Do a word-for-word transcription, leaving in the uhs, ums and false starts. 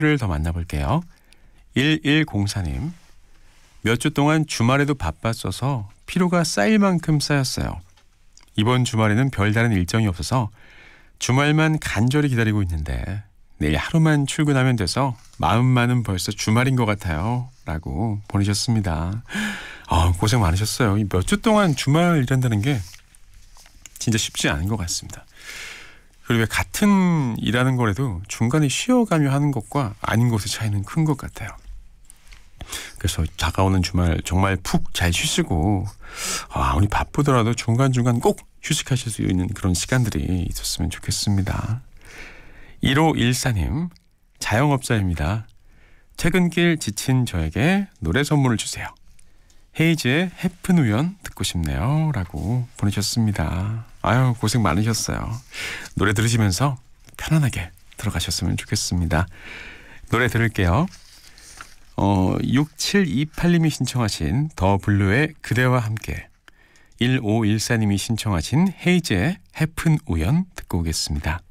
를 더 만나볼게요. 일일공사 님. 몇 주 동안 주말에도 바빴어서 피로가 쌓일 만큼 쌓였어요. 이번 주말에는 별다른 일정이 없어서 주말만 간절히 기다리고 있는데 내일 하루만 출근하면 돼서 마음만은 벌써 주말인 것 같아요. 라고 보내셨습니다. 아, 고생 많으셨어요. 몇 주 동안 주말 일한다는 게 진짜 쉽지 않은 것 같습니다. 그리고 왜 같은 일하는 거라도 중간에 쉬어가며 하는 것과 아닌 것의 차이는 큰 것 같아요. 그래서 다가오는 주말 정말 푹 잘 쉬시고 아, 우리 바쁘더라도 중간중간 꼭 휴식하실 수 있는 그런 시간들이 있었으면 좋겠습니다. 일오일사 님. 자영업자입니다. 퇴근길 지친 저에게 노래 선물을 주세요. 헤이즈의 해픈 우연 듣고 싶네요. 라고 보내셨습니다. 아유, 고생 많으셨어요. 노래 들으시면서 편안하게 들어가셨으면 좋겠습니다. 노래 들을게요. 어, 육칠이팔 님이 신청하신 더 블루의 그대와 함께, 일오일사 님이 신청하신 헤이즈의 해픈 우연 듣고 오겠습니다.